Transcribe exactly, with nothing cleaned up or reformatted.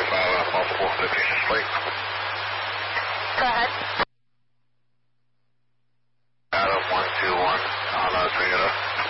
five on multiple fifteen slate. Go ahead. Adam one two one on uh, Toyota.